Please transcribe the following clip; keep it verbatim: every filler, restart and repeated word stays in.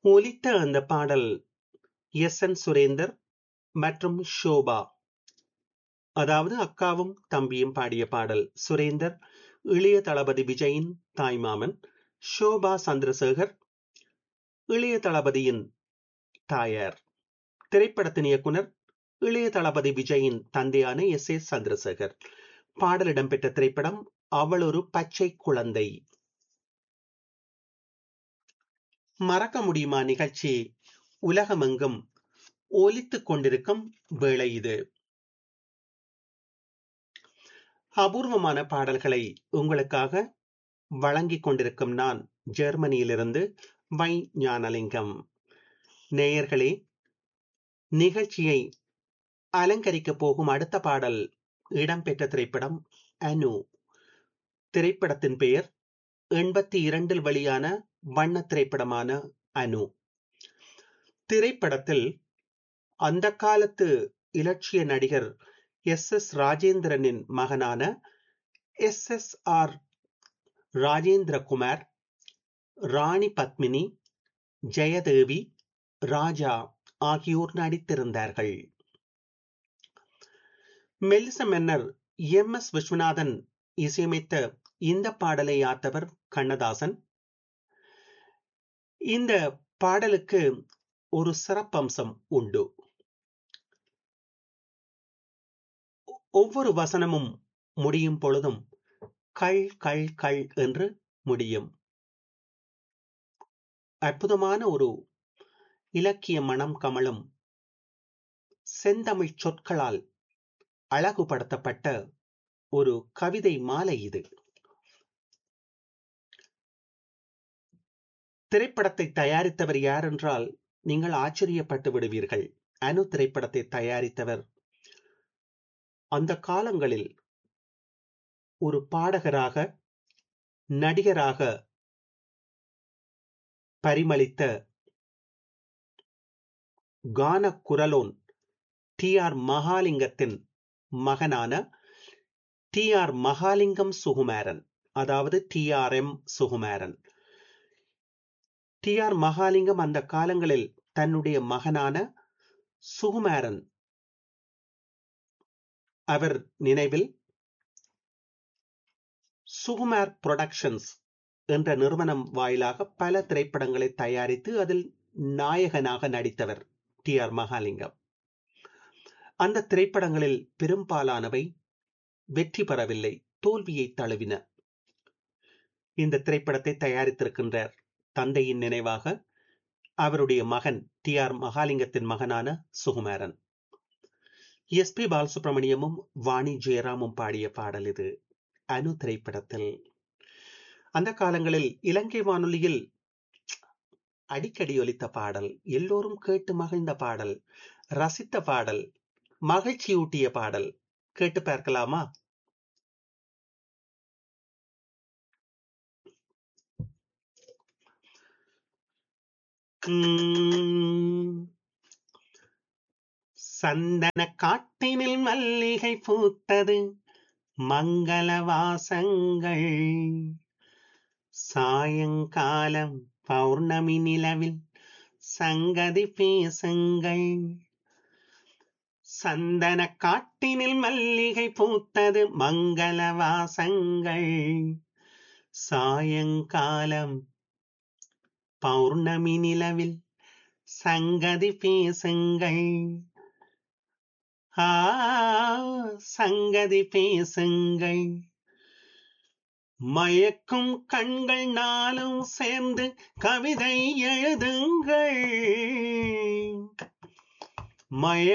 ஒலித்த அந்த பாடல் எஸ் என் சுரேந்தர் மற்றும் ஷோபா, அதாவது அக்காவும் தம்பியும் பாடிய பாடல். சுரேந்தர் இளைய தளபதி விஜயின் தாய்மாமன், ஷோபா சந்திரசேகர் இளைய தளபதியின் தாயார். திரைப்படத்தின் இயக்குனர் இளைய தளபதி விஜயின் தந்தையான எஸ் ஏ சந்திரசேகர். பாடல் இடம்பெற்ற திரைப்படம் அவள் ஒரு பச்சை குழந்தை. மறக்க முடியுமா நிகழ்ச்சி உலகமெங்கும் ஒலித்துக் கொண்டிருக்கும் வேளை இது. அபூர்வமான பாடல்களை உங்களுக்காக வழங்கிக் கொண்டிருக்கும் நான் ஜெர்மனியிலிருந்து வை ஞானலிங்கம். நேயர்களே, நிகழ்ச்சியை அலங்கரிக்க போகும் அடுத்த பாடல் இடம்பெற்ற திரைப்படம் அனு. திரைப்படத்தின் பெயர் எண்பத்தி இரண்டில் வெளியான வண்ண திரைப்படமான அனு. திரைப்படத்தில் அந்த காலத்து இலட்சிய நடிகர் எஸ் எஸ் ராஜேந்திரனின் மகனான எஸ் எஸ் ஆர் ராஜேந்திரகுமார், ராணி பத்மினி, ஜெயதேவி, ராஜா ஆகியோர் நடித்திருந்தார்கள். மெல்லிச மன்னர் எம் எஸ் விஸ்வநாதன் இசையமைத்த இந்த பாடலை ஆத்தவர் கண்ணதாசன். இந்த பாடலுக்கு ஒரு சிறப்பம்சம் உண்டு. ஒவ்வொரு வசனமும் முடியும் பொழுதும் கள் கள் கள் என்று முடியும். அற்புதமான ஒரு இலக்கிய மனம் கமழும் செந்தமிழ் சொற்களால் அழகுபடுத்தப்பட்ட ஒரு கவிதை மாலை இது. திரைப்படத்தை தயாரித்தவர் யார் என்றால் நீங்கள் ஆச்சரியப்பட்டு விடுவீர்கள். அனு திரைப்படத்தை தயாரித்தவர் அந்த காலங்களில் ஒரு பாடகராக நடிகராக பரிமளித்த கான குரலோன் டி ஆர் மகாலிங்கத்தின் மகனான டி ஆர் மகாலிங்கம் சுகுமாரன், அதாவது D R M Sukumaran. D R Mahalingam அந்த காலங்களில் தன்னுடைய மகனான சுகுமாரன் அவர் நினைவில் சுகுமார் புரொடக்ஷன்ஸ் என்ற நிறுவனம் வாயிலாக பல திரைப்படங்களை தயாரித்து அதில் நாயகனாக நடித்தவர் டி ஆர் மகாலிங்கம். அந்த திரைப்படங்களில் பெரும்பாலானவை வெற்றி பெறவில்லை, தோல்வியை தழுவின. இந்த திரைப்படத்தை தயாரித்திருக்கின்றார் தந்தையின் நினைவாக அவருடைய மகன் டி ஆர் மகாலிங்கத்தின் மகனான சுகுமாரன். எஸ் பி பாலசுப்ரமணியமும் வாணி ஜெயராமும் பாடிய பாடல் இது அனு திரைப்படத்தில். அந்த காலங்களில் இலங்கை வானொலியில் அடிக்கடி ஒலித்த பாடல், எல்லோரும் கேட்டு மகிழ்ந்த பாடல், ரசித்த பாடல், மகிழ்ச்சியூட்டிய பாடல். கேட்டு பார்க்கலாமா? சந்தன காட்டினில் மல்லிகை பூத்தது, மங்கள வாசங்கள், சாயங்காலம் பௌர்ணமி நிலவில் சங்கதி பேசுங்கள். சந்தன காட்டினில் மல்லிகை பூத்தது, மங்கள வாசங்கள், சாயங்காலம் பௌர்ணமி நிலவில் சங்கதி பேசுங்கள். ஆ சங்கதி பேசுங்கள். மயக்கும் கண்கள் நாளும் சேர்ந்து கவிதை எழுதுங்கள். மய